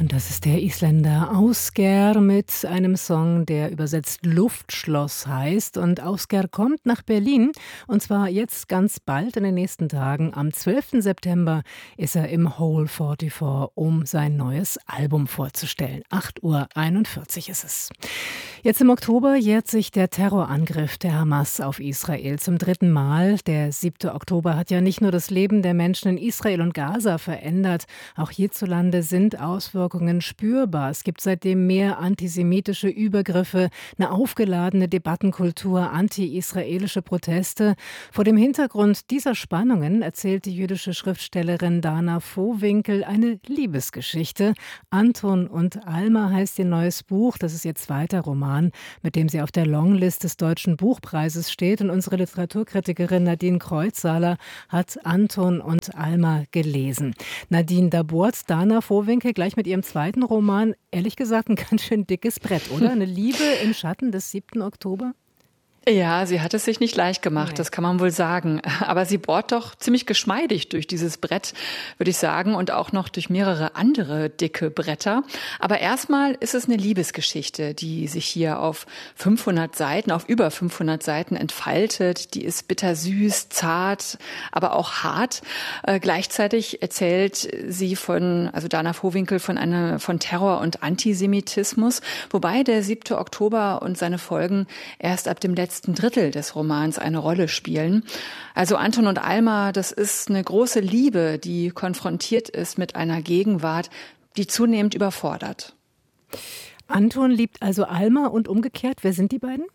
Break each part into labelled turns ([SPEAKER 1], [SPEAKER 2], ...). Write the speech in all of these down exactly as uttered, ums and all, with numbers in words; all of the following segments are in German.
[SPEAKER 1] Und das ist der Isländer Ásgeir mit einem Song, der übersetzt Luftschloss heißt. Und Ásgeir kommt nach Berlin, und zwar jetzt ganz bald in den nächsten Tagen. Am zwölften September ist er im Hole vierundvierzig, um sein neues Album vorzustellen. acht Uhr einundvierzig ist es. Jetzt im Oktober jährt sich der Terrorangriff der Hamas auf Israel zum dritten Mal. Der siebte Oktober hat ja nicht nur das Leben der Menschen in Israel und Gaza verändert, auch hierzulande sind Auswirkungen spürbar. Es gibt seitdem mehr antisemitische Übergriffe, eine aufgeladene Debattenkultur, anti-israelische Proteste. Vor dem Hintergrund dieser Spannungen erzählt die jüdische Schriftstellerin Dana Vohwinkel eine Liebesgeschichte. Anton und Alma heißt ihr neues Buch. Das ist ihr zweiter Roman, mit dem sie auf der Longlist des Deutschen Buchpreises steht. Und unsere Literaturkritikerin Nadine Kreuzsaler hat Anton und Alma gelesen. Nadine, da bohrt Dana Vohwinkel gleich mit ihrem zweiten Roman, ehrlich gesagt, ein ganz schön dickes Brett, oder? Eine Liebe im Schatten des siebten Oktober?
[SPEAKER 2] Ja, sie hat es sich nicht leicht gemacht, nee. Das kann man wohl sagen. Aber sie bohrt doch ziemlich geschmeidig durch dieses Brett, würde ich sagen, und auch noch durch mehrere andere dicke Bretter. Aber erstmal ist es eine Liebesgeschichte, die sich hier auf fünfhundert Seiten, auf über fünfhundert Seiten entfaltet. Die ist bittersüß, zart, aber auch hart. Äh, gleichzeitig erzählt sie von, also Dana Vohwinkel, von einer, von Terror und Antisemitismus, wobei der siebte Oktober und seine Folgen erst ab dem letzten Drittel des Romans eine Rolle spielen. Also Anton und Alma, das ist eine große Liebe, die konfrontiert ist mit einer Gegenwart, die zunehmend überfordert.
[SPEAKER 1] Anton liebt also Alma und umgekehrt. Wer sind die beiden?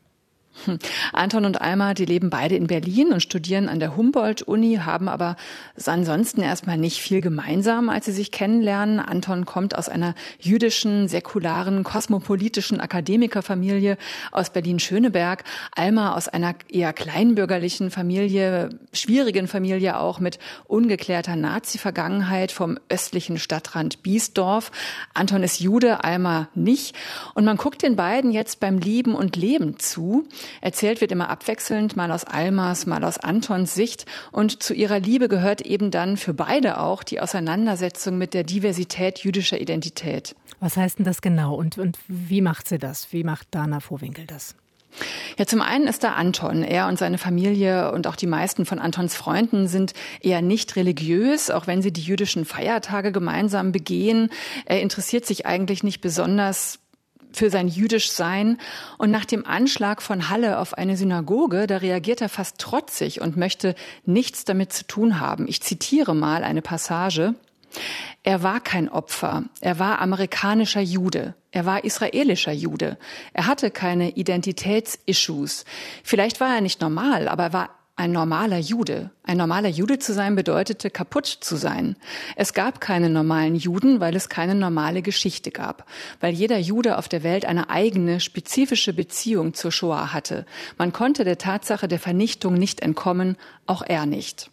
[SPEAKER 2] Anton und Alma, die leben beide in Berlin und studieren an der Humboldt-Uni, haben aber ansonsten erstmal nicht viel gemeinsam, als sie sich kennenlernen. Anton kommt aus einer jüdischen, säkularen, kosmopolitischen Akademikerfamilie aus Berlin-Schöneberg. Alma aus einer eher kleinbürgerlichen Familie, schwierigen Familie auch mit ungeklärter Nazi-Vergangenheit vom östlichen Stadtrand Biesdorf. Anton ist Jude, Alma nicht. Und man guckt den beiden jetzt beim Lieben und Leben zu. Erzählt wird immer abwechselnd, mal aus Almas, mal aus Antons Sicht. Und zu ihrer Liebe gehört eben dann für beide auch die Auseinandersetzung mit der Diversität jüdischer Identität.
[SPEAKER 1] Was heißt denn das genau und, und wie macht sie das? Wie macht Dana Vohwinkel das?
[SPEAKER 2] Ja, zum einen ist da Anton. Er und seine Familie und auch die meisten von Antons Freunden sind eher nicht religiös, auch wenn sie die jüdischen Feiertage gemeinsam begehen. Er interessiert sich eigentlich nicht besonders für sein Jüdischsein. Und nach dem Anschlag von Halle auf eine Synagoge, da reagiert er fast trotzig und möchte nichts damit zu tun haben. Ich zitiere mal eine Passage. Er war kein Opfer. Er war amerikanischer Jude. Er war israelischer Jude. Er hatte keine Identitätsissues. Vielleicht war er nicht normal, aber er war ein normaler Jude. Ein normaler Jude zu sein bedeutete, kaputt zu sein. Es gab keine normalen Juden, weil es keine normale Geschichte gab. Weil jeder Jude auf der Welt eine eigene, spezifische Beziehung zur Shoah hatte. Man konnte der Tatsache der Vernichtung nicht entkommen, auch er nicht.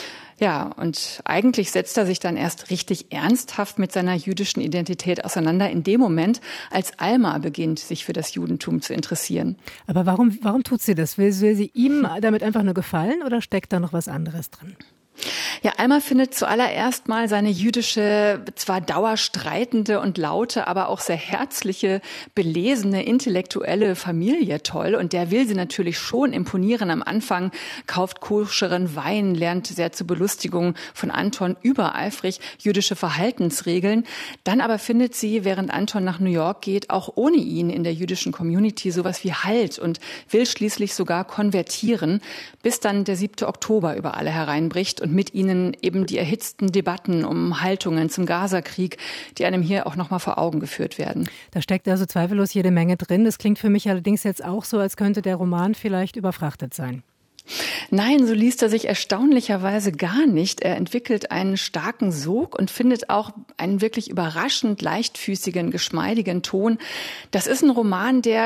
[SPEAKER 2] Ja, und eigentlich setzt er sich dann erst richtig ernsthaft mit seiner jüdischen Identität auseinander in dem Moment, als Alma beginnt, sich für das Judentum zu interessieren.
[SPEAKER 1] Aber warum, warum tut sie das? Will, will sie ihm damit einfach nur gefallen oder steckt da noch was anderes drin?
[SPEAKER 2] Ja, Alma findet zuallererst mal seine jüdische, zwar dauerstreitende und laute, aber auch sehr herzliche, belesene, intellektuelle Familie toll. Und der will sie natürlich schon imponieren. Am Anfang kauft koscheren Wein, lernt sehr zur Belustigung von Anton übereifrig jüdische Verhaltensregeln. Dann aber findet sie, während Anton nach New York geht, auch ohne ihn in der jüdischen Community sowas wie Halt und will schließlich sogar konvertieren, bis dann der siebte Oktober über alle hereinbricht und mit ihnen eben die erhitzten Debatten um Haltungen zum Gazakrieg, die einem hier auch noch mal vor Augen geführt werden.
[SPEAKER 1] Da steckt also zweifellos jede Menge drin. Das klingt für mich allerdings jetzt auch so, als könnte der Roman vielleicht überfrachtet sein.
[SPEAKER 2] Nein, so liest er sich erstaunlicherweise gar nicht. Er entwickelt einen starken Sog und findet auch einen wirklich überraschend leichtfüßigen, geschmeidigen Ton. Das ist ein Roman, der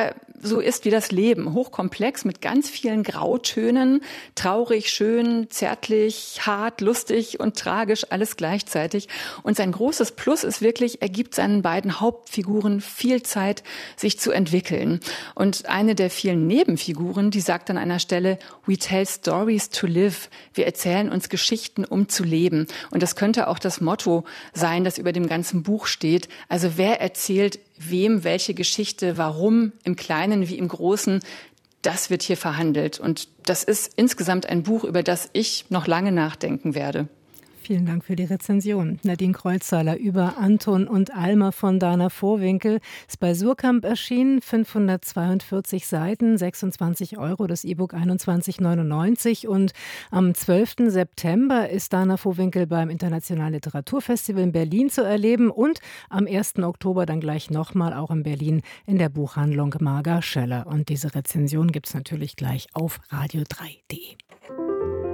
[SPEAKER 2] so ist wie das Leben, hochkomplex mit ganz vielen Grautönen, traurig, schön, zärtlich, hart, lustig und tragisch, alles gleichzeitig. Und sein großes Plus ist wirklich, er gibt seinen beiden Hauptfiguren viel Zeit, sich zu entwickeln. Und eine der vielen Nebenfiguren, die sagt an einer Stelle, we tell stories to live. Wir erzählen uns Geschichten, um zu leben. Und das könnte auch das Motto sein, das über dem ganzen Buch steht. Also wer erzählt wem welche Geschichte, warum, im Kleinen wie im Großen, das wird hier verhandelt. Und das ist insgesamt ein Buch, über das ich noch lange nachdenken werde.
[SPEAKER 1] Vielen Dank für die Rezension. Nadine Kreuzhaler über Anton und Alma von Dana Vohwinkel. Ist bei Suhrkamp erschienen, fünfhundertzweiundvierzig Seiten, sechsundzwanzig Euro, das E-Book einundzwanzig neunundneunzig. Und am zwölften September ist Dana Vohwinkel beim Internationalen Literaturfestival in Berlin zu erleben und am ersten Oktober dann gleich nochmal auch in Berlin in der Buchhandlung Marga Schöller. Und diese Rezension gibt es natürlich gleich auf radio drei punkt de.